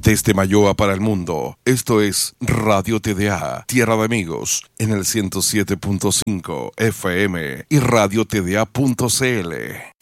Desde Mayoa para el mundo, esto es Radio TDA, Tierra de Amigos, en el 107.5 FM y radiotda.cl.